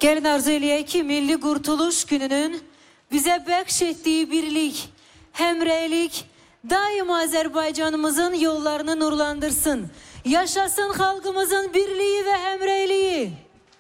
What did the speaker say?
Gelin arzu eləyək ki, Milli Qurtuluş Gününün bizə bəxş etdiyi birlik, həmrəylik daima Azərbaycanımızın yollarını nurlandırsın. Yaşasın xalqımızın birliyi və həmrəyliyi.